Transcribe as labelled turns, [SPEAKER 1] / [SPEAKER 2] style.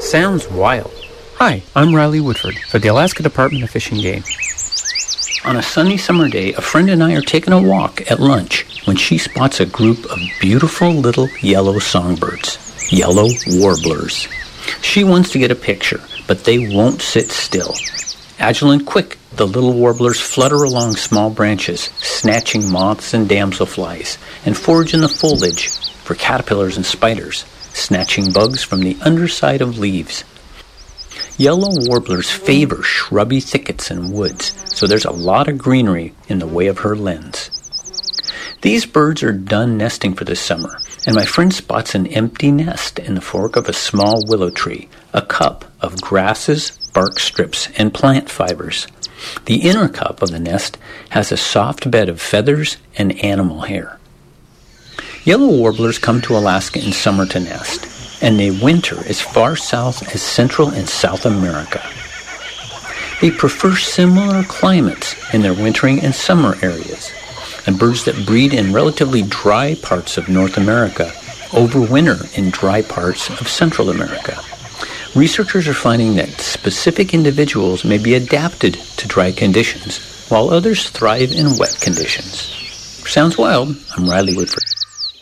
[SPEAKER 1] Sounds wild. Hi, I'm Riley Woodford for the Alaska Department of Fish and Game. On a sunny summer day, a friend and I are taking a walk at lunch when she spots a group of beautiful little yellow songbirds, yellow warblers. She wants to get a picture, but they won't sit still. Agile and quick, the little warblers flutter along small branches, snatching moths and damselflies, and forage in the foliage for caterpillars and spiders, snatching bugs from the underside of leaves. Yellow warblers favor shrubby thickets and woods, so there's a lot of greenery in the way of her lens. These birds are done nesting for the summer, and my friend spots an empty nest in the fork of a small willow tree, a cup of grasses, bark strips, and plant fibers. The inner cup of the nest has a soft bed of feathers and animal hair. Yellow warblers come to Alaska in summer to nest, and they winter as far south as Central and South America. They prefer similar climates in their wintering and summer areas, and birds that breed in relatively dry parts of North America overwinter in dry parts of Central America. Researchers are finding that specific individuals may be adapted to dry conditions, while others thrive in wet conditions. Sounds wild. I'm Riley Woodford.